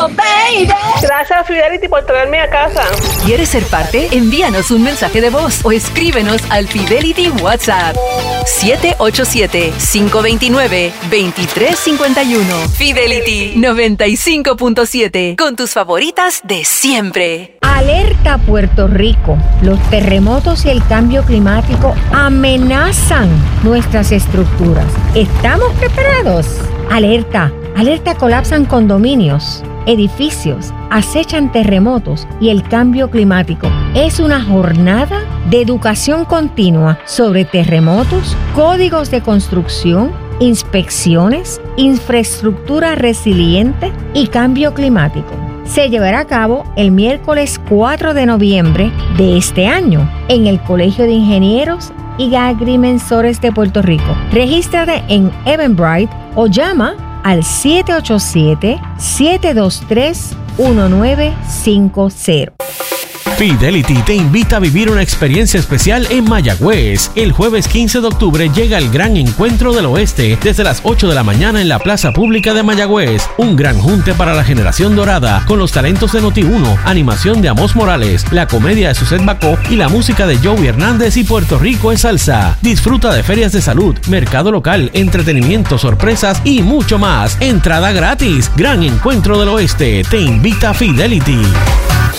baby. Gracias, Fidelity, por traerme a casa. ¿Quieres ser parte? Envíanos un mensaje de voz o escríbenos al Fidelity WhatsApp 787-529-2351. Fidelity 95.7, con tus favoritas de siempre. Alerta Puerto Rico. Los terremotos y el cambio climático amenazan nuestras estructuras. ¿Estamos preparados? Alerta. Alerta, colapsan condominios, edificios, acechan terremotos y el cambio climático. Es una jornada de educación continua sobre terremotos, códigos de construcción, inspecciones, infraestructura resiliente y cambio climático. Se llevará a cabo el miércoles 4 de noviembre de este año en el Colegio de Ingenieros y Agrimensores de Puerto Rico. Regístrate en Eventbrite o llama al 787-723-1950. Fidelity te invita a vivir una experiencia especial en Mayagüez. El jueves 15 de octubre llega el Gran Encuentro del Oeste desde las 8 de la mañana en la Plaza Pública de Mayagüez. Un gran junte para la generación dorada con los talentos de Noti1, animación de Amos Morales, la comedia de Suzette Bacó y la música de Joey Hernández y Puerto Rico es salsa. Disfruta de ferias de salud, mercado local, entretenimiento, sorpresas y mucho más. Entrada gratis. Gran Encuentro del Oeste. Te invita Fidelity.